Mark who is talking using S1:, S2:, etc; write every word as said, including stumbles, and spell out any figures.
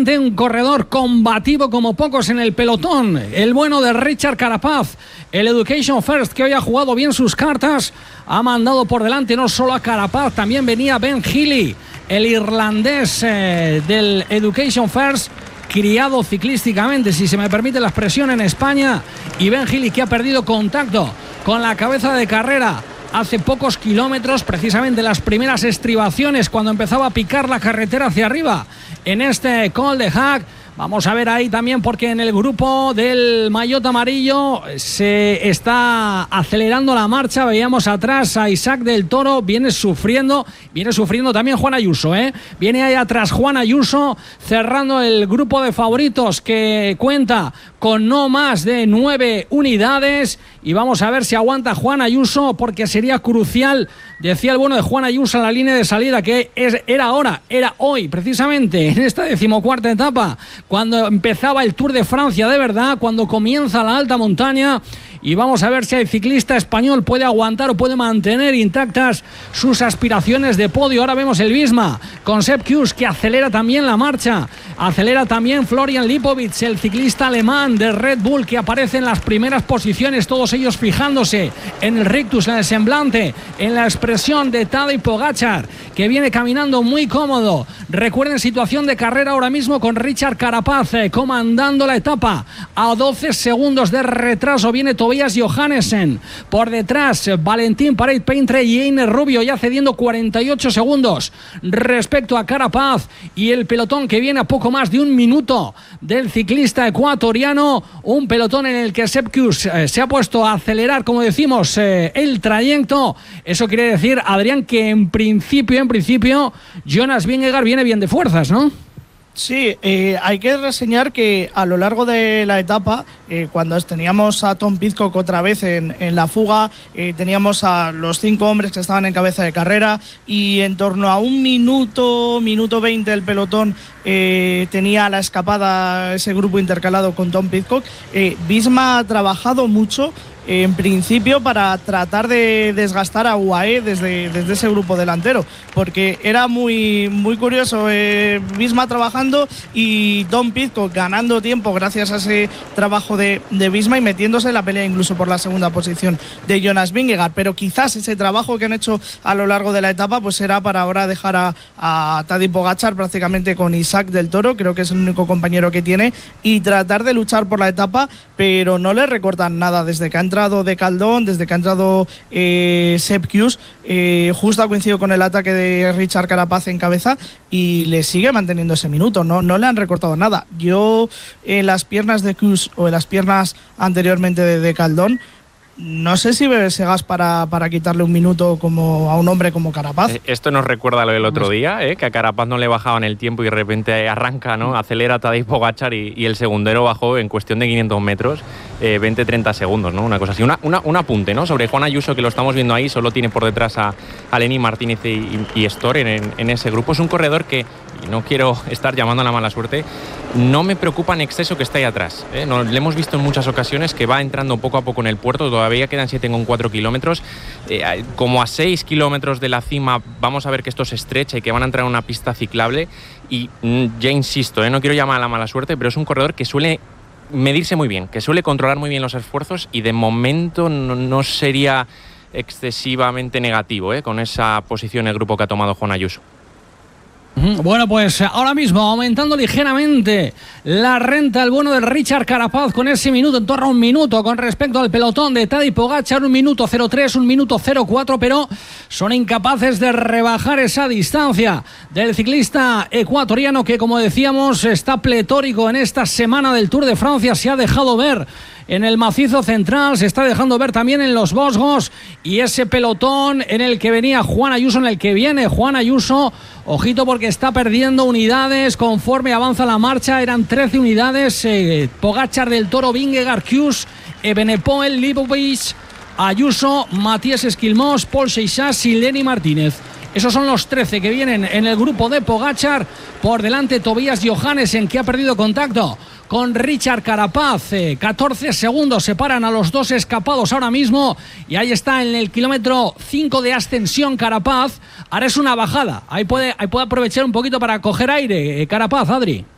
S1: delante un corredor combativo como pocos en el pelotón, el bueno de Richard Carapaz, el Education First, que hoy ha jugado bien sus cartas, ha mandado por delante no solo a Carapaz, también venía Ben Healy, el irlandés eh, del Education First, criado ciclísticamente, si se me permite la expresión, en España, y Ben Healy, que ha perdido contacto con la cabeza de carrera hace pocos kilómetros, precisamente las primeras estribaciones, cuando empezaba a picar la carretera hacia arriba en este Col de Hack. Vamos a ver ahí también, porque en el grupo del maillot amarillo se está acelerando la marcha. Veíamos atrás a Isaac del Toro, viene sufriendo, viene sufriendo también Juan Ayuso, ¿eh? Viene ahí atrás Juan Ayuso, cerrando el grupo de favoritos, que cuenta con no más de nueve unidades. Y vamos a ver si aguanta Juan Ayuso, porque sería crucial, decía el bueno de Juan Ayuso en la línea de salida, que es, era ahora, era hoy, precisamente, en esta decimocuarta etapa, cuando empezaba el Tour de Francia de verdad, cuando comienza la alta montaña. Y vamos a ver si el ciclista español puede aguantar o puede mantener intactas sus aspiraciones de podio. Ahora vemos el Visma con Sepp Kuss, que acelera también la marcha. Acelera también Florian Lipovic, el ciclista alemán de Red Bull, que aparece en las primeras posiciones, todos ellos fijándose en el rictus, en el semblante, en la expresión de Tadej Pogačar, que viene caminando muy cómodo. Recuerden, situación de carrera ahora mismo con Richard Carapaz eh, comandando la etapa. A doce segundos de retraso viene Tobias Johannesen. Por detrás, Valentín Pareit-Peintre y Einer Rubio, ya cediendo cuarenta y ocho segundos respecto a Carapaz. Y el pelotón que viene a poco más de un minuto del ciclista ecuatoriano. Un pelotón en el que Sepp Kuss eh, se ha puesto a acelerar, como decimos, eh, el trayecto. Eso quiere decir, Adrián, que en principio, en principio, Jonas Vingegaard viene bien de fuerzas, ¿no?
S2: Sí, eh, hay que reseñar que a lo largo de la etapa, eh, cuando teníamos a Tom Pidcock otra vez en, en la fuga, eh, teníamos a los cinco hombres que estaban en cabeza de carrera, y en torno a un minuto, minuto veinte el pelotón eh, tenía la escapada, ese grupo intercalado con Tom Pidcock. Eh, Visma ha trabajado mucho, en principio, para tratar de desgastar a U A E desde, desde ese grupo delantero, porque era muy, muy curioso, eh, Visma trabajando y Tom Pidcock ganando tiempo gracias a ese trabajo de, de Visma y metiéndose en la pelea incluso por la segunda posición de Jonas Vingegaard. Pero quizás ese trabajo que han hecho a lo largo de la etapa pues será para ahora dejar a, a Tadej Pogačar prácticamente con Isaac del Toro, creo que es el único compañero que tiene, y tratar de luchar por la etapa, pero no le recortan nada desde que ha entrado de Caldón, desde que ha entrado eh, Sepp Kuss. Eh, justo ha coincidido con el ataque de Richard Carapaz en cabeza y le sigue manteniendo ese minuto, no, no le han recortado nada. Yo en las piernas de Kuss o en las piernas anteriormente de, de Caldón, no sé si bebe ese gas para, para quitarle un minuto como a un hombre como Carapaz.
S3: Eh, esto nos recuerda lo del otro día, ¿eh? Que a Carapaz no le bajaban el tiempo y de repente arranca, ¿no? Acelera Tadej Pogačar y, y el segundero bajó en cuestión de quinientos metros, eh, veinte treinta segundos, ¿no? Una cosa así. Una, una, un apunte, ¿no? Sobre Juan Ayuso, que lo estamos viendo ahí, solo tiene por detrás a, a Lenny Martínez y, y, y Storer en, en ese grupo. Es un corredor que, y no quiero estar llamando a la mala suerte, no me preocupa en exceso que esté ahí atrás, ¿eh? No, le hemos visto en muchas ocasiones que va entrando poco a poco en el puerto, todavía quedan siete coma cuatro kilómetros, eh, como a seis kilómetros de la cima vamos a ver que esto se estrecha y que van a entrar en una pista ciclable. Y mm, ya insisto, ¿eh? No quiero llamar a la mala suerte, pero es un corredor que suele medirse muy bien, que suele controlar muy bien los esfuerzos, y de momento no, no sería excesivamente negativo, ¿eh? Con esa posición el grupo que ha tomado Juan Ayuso.
S1: Bueno, pues ahora mismo aumentando ligeramente la renta el bueno de Richard Carapaz con ese minuto, en torno a un minuto con respecto al pelotón de Tadej Pogačar, un minuto cero tres, un minuto cero cuatro, pero son incapaces de rebajar esa distancia del ciclista ecuatoriano, que, como decíamos, está pletórico en esta semana del Tour de Francia. Se ha dejado ver en el macizo central, se está dejando ver también en los Vosgos, y ese pelotón en el que venía Juan Ayuso, en el que viene Juan Ayuso, ojito porque está perdiendo unidades conforme avanza la marcha. Eran trece unidades, eh, Pogačar, del Toro, Vingegaard, Kuss, Evenepoel, Lipovic, Ayuso, Matías Esquilmós, Paul Seixas y Lenny Martínez. Esos son los trece que vienen en el grupo de Pogačar. Por delante Tobias Johannesen, que ha perdido contacto con Richard Carapaz. eh, catorce segundos separan a los dos escapados ahora mismo, y ahí está en el kilómetro cinco de ascensión Carapaz. Ahora es una bajada, ahí puede, ahí puede aprovechar un poquito para coger aire, eh, Carapaz, Adri.